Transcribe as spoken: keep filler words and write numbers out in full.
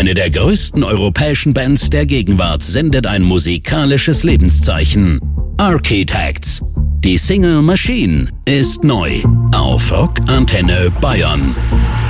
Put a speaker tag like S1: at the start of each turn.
S1: Eine der größten europäischen Bands der Gegenwart sendet ein musikalisches Lebenszeichen. Architects. Die Single Machine ist neu auf Rock Antenne Bayern.